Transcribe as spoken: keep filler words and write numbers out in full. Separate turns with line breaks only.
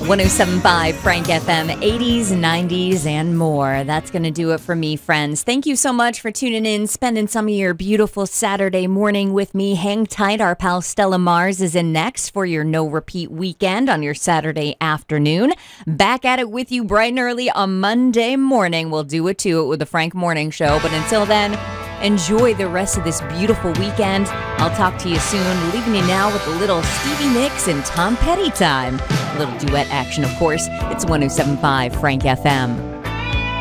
one oh seven point five Frank F M, eighties, nineties, and more. That's going to do it for me, friends. Thank you so much for tuning in, spending some of your beautiful Saturday morning with me. Hang tight. Our pal Stella Mars is in next for your no-repeat weekend on your Saturday afternoon. Back at it with you bright and early on Monday morning. We'll do it to it with the Frank Morning Show. But until then, enjoy the rest of this beautiful weekend. I'll talk to you soon, leaving you now with a little Stevie Nicks and Tom Petty time. A little duet action, of course. It's one oh seven point five Frank F M.